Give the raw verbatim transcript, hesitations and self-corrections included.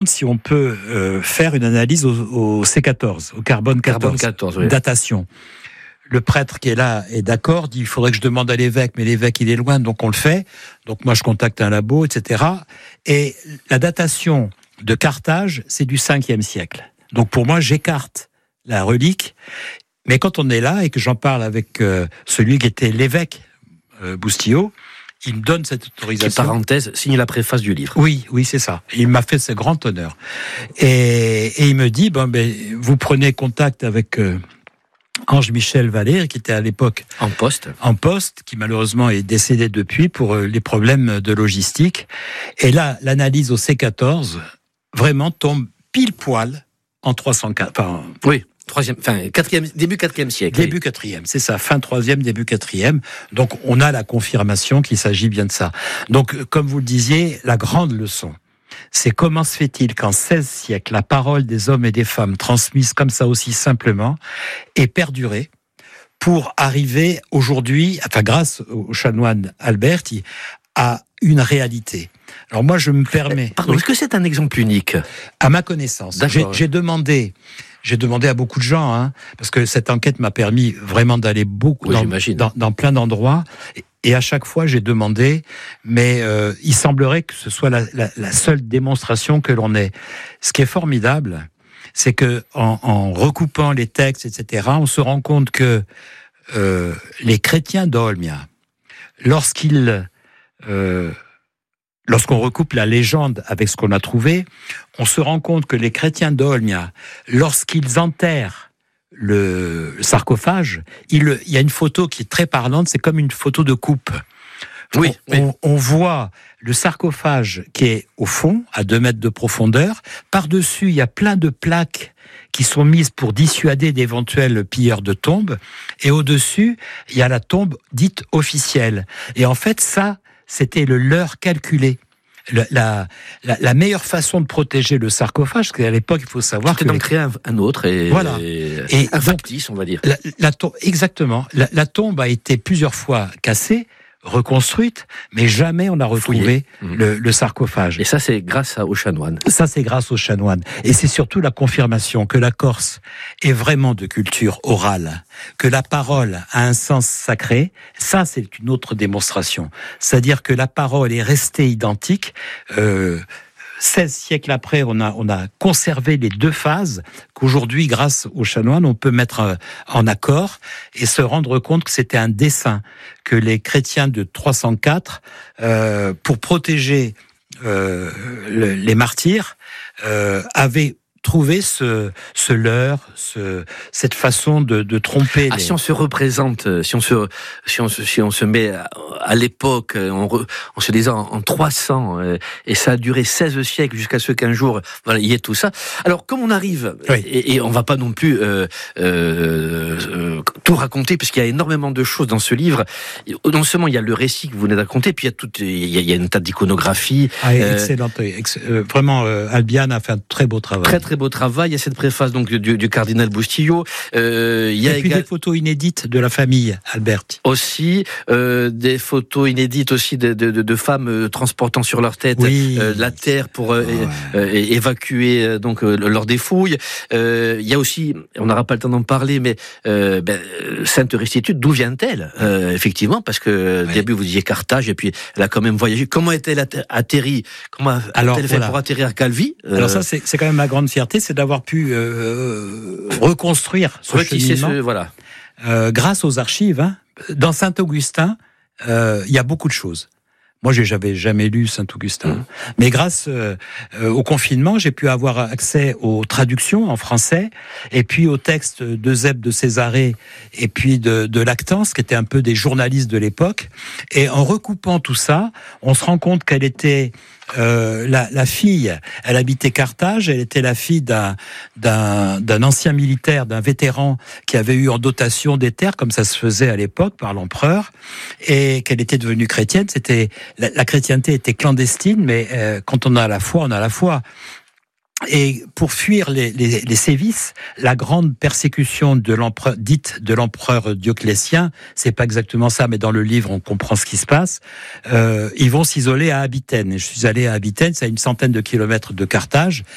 demande si on peut euh, faire une analyse au, au C quatorze, au carbone quatorze, carbone quatorze oui. datation. Le prêtre qui est là est d'accord, dit il faudrait que je demande à l'évêque, mais l'évêque il est loin, donc on le fait. Donc moi je contacte un labo, et cetera. Et la datation de Carthage, c'est du cinquième siècle. Donc pour moi, j'écarte la relique. Mais quand on est là et que j'en parle avec euh, celui qui était l'évêque euh, Boustillot, il me donne cette autorisation. Qui, parenthèse, signe la préface du livre. Oui, oui, c'est ça. Il m'a fait ce grand honneur. Et, et il me dit, bon, ben, vous prenez contact avec euh, Ange-Michel Valère, qui était à l'époque en poste, en poste, qui malheureusement est décédé depuis pour euh, les problèmes de logistique. Et là, l'analyse au C quatorze vraiment tombe pile poil en trois cent quatre. Enfin, oui. Troisième, enfin, quatrième, début quatrième siècle. Début quatrième, c'est ça, fin troisième, début quatrième. Donc, on a la confirmation qu'il s'agit bien de ça. Donc, comme vous le disiez, la grande leçon, c'est comment se fait-il qu'en seize siècles, la parole des hommes et des femmes transmise comme ça aussi simplement ait perduré pour arriver aujourd'hui, enfin, grâce au chanoine Alberti, à une réalité. Alors moi, je me permets... Pardon, oui. Est-ce que c'est un exemple unique ? À ma connaissance. J'ai, j'ai demandé... J'ai demandé à beaucoup de gens, hein, parce que cette enquête m'a permis vraiment d'aller beaucoup oui, dans, dans, dans plein d'endroits. Et, et à chaque fois, j'ai demandé, mais euh, il semblerait que ce soit la, la, la seule démonstration que l'on ait. Ce qui est formidable, c'est que en, en recoupant les textes, et cetera, on se rend compte que euh, les chrétiens d'Olmia, lorsqu'ils euh, Lorsqu'on recoupe la légende avec ce qu'on a trouvé, on se rend compte que les chrétiens d'Olmia, lorsqu'ils enterrent le sarcophage, il, il y a une photo qui est très parlante, c'est comme une photo de coupe. Oui, on, oui. on, on voit le sarcophage qui est au fond, à deux mètres de profondeur. Par-dessus, il y a plein de plaques qui sont mises pour dissuader d'éventuels pilleurs de tombes. Et au-dessus, il y a la tombe dite officielle. Et en fait, ça... c'était le leurre calculé. Le, la, la, la meilleure façon de protéger le sarcophage, parce qu'à l'époque, il faut savoir c'était que... d'en créer un, un autre, et, voilà. et un factice, on va dire. La, la tombe, exactement. La, la tombe a été plusieurs fois cassée, reconstruite, mais jamais on n'a retrouvé le, le sarcophage. Et ça, c'est grâce aux chanoines. Ça, c'est grâce aux chanoines. Et c'est surtout la confirmation que la Corse est vraiment de culture orale, que la parole a un sens sacré. Ça, c'est une autre démonstration. C'est-à-dire que la parole est restée identique. Euh, seize siècles après, on a, on a conservé les deux phases qu'aujourd'hui, grâce aux chanoines, on peut mettre en accord et se rendre compte que c'était un dessein que les chrétiens de trois cent quatre, euh, pour protéger euh, le, les martyrs, euh, avaient trouvé ce, ce leurre, ce, cette façon de, de tromper. Ah, les... Si on se représente, si on se, si on se, si on se met à, à l'époque, on, re, on se disait en, en trois cents, euh, et ça a duré seize siècles jusqu'à ce qu'un jour, voilà, il y ait tout ça. Alors, comme on arrive, oui. et, et on va pas non plus euh, euh, euh, tout raconter, puisqu'il y a énormément de choses dans ce livre. Non seulement il y a le récit que vous venez de raconter, puis il y a tout, il y a, il y a une tas d'iconographie. Ah, euh, excellente, ex- euh, vraiment, euh, Albiane a fait un très beau travail. Très très beau travail. Il y a cette préface donc du, du cardinal Boustillot. Euh, il y a et puis égal... des photos inédites de la famille Alberti. Aussi euh, des photos inédites aussi de, de, de, de femmes euh, transportant sur leur tête oui. euh, la terre pour euh, ouais. euh, évacuer euh, donc euh, leurs dépouilles. Euh, il y a aussi, on n'aura pas le temps d'en parler, mais euh, ben, Sainte Restitute, d'où vient-elle euh, effectivement, parce que au ouais. début vous disiez Carthage et puis elle a quand même voyagé. Comment est-elle atterrie Comment Alors, a-t-elle voilà. fait pour atterrir à Calvi euh... Alors ça c'est, c'est quand même ma grande fierté, c'est d'avoir pu euh, reconstruire ce cheminement. Ce, voilà. Euh, grâce aux archives. Hein. Dans Saint-Augustin, il euh, y a beaucoup de choses. Moi, je n'avais jamais lu Saint-Augustin. Mmh. Mais grâce euh, au confinement, j'ai pu avoir accès aux traductions en français, et puis aux textes d'Eusèbe de Césarée, et puis de, de Lactance, qui étaient un peu des journalistes de l'époque. Et en recoupant tout ça, on se rend compte qu'elle était euh, la, la fille, elle habitait Carthage, elle était la fille d'un, d'un, d'un ancien militaire, d'un vétéran qui avait eu en dotation des terres, comme ça se faisait à l'époque par l'empereur, et qu'elle était devenue chrétienne. C'était La, la chrétienté était clandestine, mais euh, quand on a la foi, on a la foi. Et pour fuir les, les, les sévices, la grande persécution de l'empereur, dite de l'empereur Dioclétien, c'est pas exactement ça, mais dans le livre on comprend ce qui se passe. Euh, ils vont s'isoler à Abitène. Et je suis allé à Abitène, c'est à une centaine de kilomètres de Carthage,